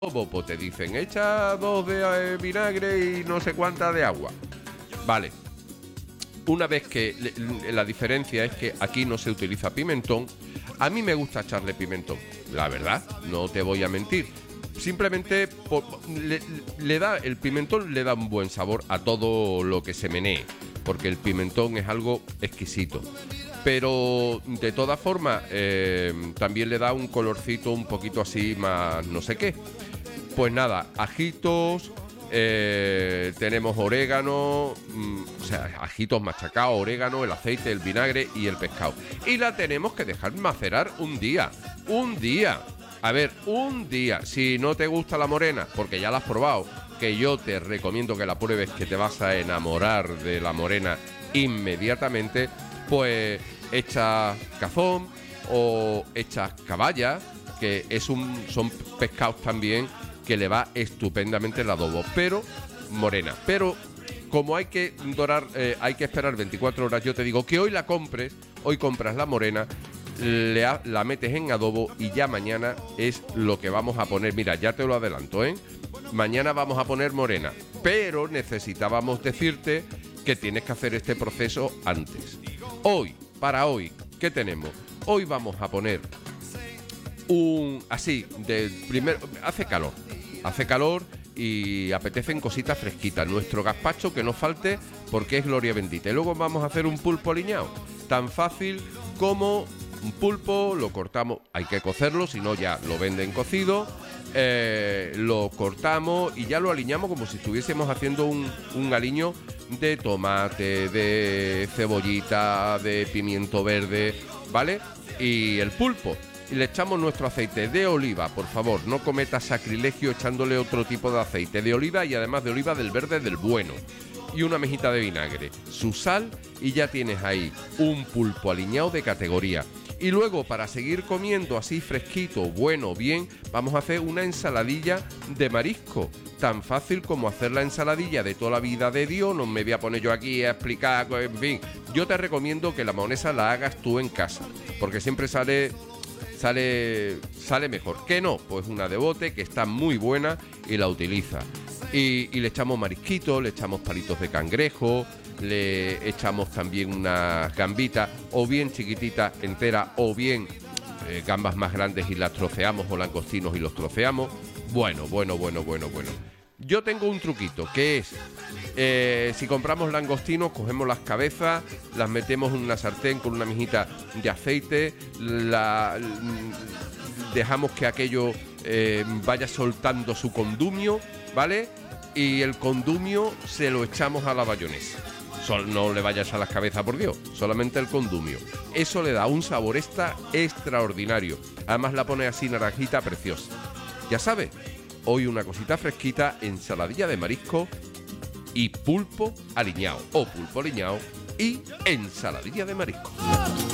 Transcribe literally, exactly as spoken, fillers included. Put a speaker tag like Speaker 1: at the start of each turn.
Speaker 1: Pues te dicen, echa dos de eh, vinagre y no sé cuánta de agua. Vale. Una vez que le, la diferencia es que aquí no se utiliza pimentón. A mí me gusta echarle pimentón, la verdad, no te voy a mentir. Simplemente por, le, le da el pimentón le da un buen sabor a todo lo que se menee, porque el pimentón es algo exquisito. Pero de todas formas eh, también le da un colorcito un poquito así más no sé qué. Pues nada, ajitos, eh, tenemos orégano, mmm, o sea, ajitos machacados, orégano, el aceite, el vinagre y el pescado. Y la tenemos que dejar macerar un día, un día. A ver, un día. Si no te gusta la morena, porque ya la has probado, que yo te recomiendo que la pruebes, que te vas a enamorar de la morena inmediatamente, pues echas cazón o echas caballa, que es un, son pescados también que le va estupendamente el adobo, pero morena. Pero como hay que dorar, eh, hay que esperar veinticuatro horas, yo te digo que hoy la compres, hoy compras la morena, le ha, la metes en adobo y ya mañana es lo que vamos a poner. Mira, ya te lo adelanto, ¿eh? Mañana vamos a poner morena, pero necesitábamos decirte que tienes que hacer este proceso antes. Hoy, para hoy, ¿qué tenemos? Hoy vamos a poner un... así, de primer... hace calor, hace calor y apetecen cositas fresquitas. Nuestro gazpacho, que no falte, porque es gloria bendita. Y luego vamos a hacer un pulpo aliñado, tan fácil como un pulpo. Lo cortamos, hay que cocerlo, si no ya lo venden cocido. Eh, lo cortamos y ya lo aliñamos como si estuviésemos haciendo un, un aliño de tomate, de cebollita, de pimiento verde, ¿vale? Y el pulpo, y le echamos nuestro aceite de oliva, por favor, no cometas sacrilegio echándole otro tipo de aceite de oliva, y además de oliva del verde, del bueno, y una mejita de vinagre, su sal, y ya tienes ahí un pulpo aliñado de categoría. Y luego, para seguir comiendo así fresquito, bueno, bien, vamos a hacer una ensaladilla de marisco. Tan fácil como hacer la ensaladilla de toda la vida de Dios. No me voy a poner yo aquí a explicar, en fin. Yo te recomiendo que la mayonesa la hagas tú en casa, porque siempre sale, sale, sale mejor. ¿Qué no? Pues una de bote que está muy buena y la utiliza. Y, y le echamos marisquitos, le echamos palitos de cangrejo, le echamos también unas gambitas, o bien chiquititas enteras, o bien eh, gambas más grandes y las troceamos, o langostinos y los troceamos. Bueno, bueno, bueno, bueno, bueno. Yo tengo un truquito, que es, eh, si compramos langostinos, cogemos las cabezas, las metemos en una sartén con una mijita de aceite, la, dejamos que aquello eh, vaya soltando su condumio, ¿vale? Y el condumio se lo echamos a la bayonesa. Sol, no le vayas a las cabezas, por Dios, solamente el condumio. Eso le da un sabor extra extraordinario. Además la pone así naranjita, preciosa. Ya sabes, hoy una cosita fresquita, ensaladilla de marisco y pulpo aliñado, o pulpo aliñado y ensaladilla de marisco.